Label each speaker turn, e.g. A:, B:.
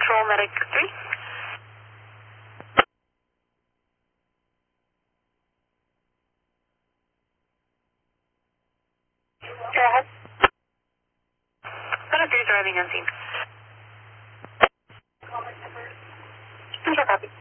A: Control Medic 3. Go ahead. Medic 3 driving on scene. Control copy.